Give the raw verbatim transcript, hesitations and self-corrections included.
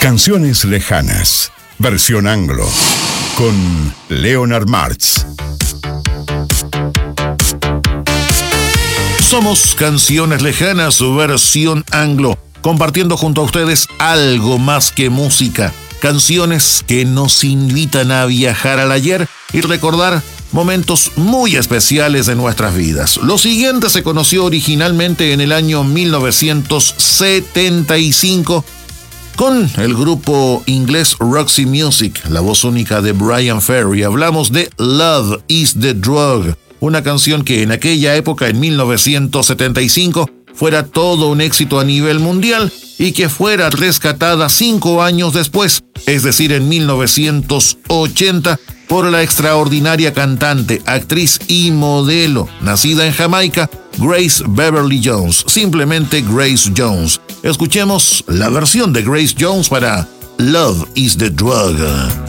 Canciones lejanas, versión anglo, con Leonard Martz. Somos Canciones Lejanas, versión anglo, compartiendo junto a ustedes algo más que música. Canciones que nos invitan a viajar al ayer y recordar momentos muy especiales de nuestras vidas. Lo siguiente se conoció originalmente en el año mil novecientos setenta y cinco con el grupo inglés Roxy Music, la voz única de Bryan Ferry. Hablamos de Love is the Drug, una canción que en aquella época, en mil novecientos setenta y cinco, fuera todo un éxito a nivel mundial y que fuera rescatada cinco años después, es decir, en mil novecientos ochenta, por la extraordinaria cantante, actriz y modelo, nacida en Jamaica, Grace Beverly Jones, simplemente Grace Jones. Escuchemos la versión de Grace Jones para Love is the Drug.